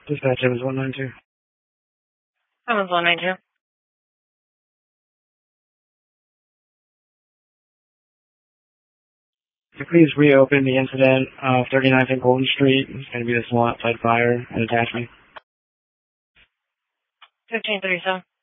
Dispatch, Evans 192. Evans 192. Please reopen the incident of 39th and Golden Street. It's going to be the small outside fire and attach me. 1537.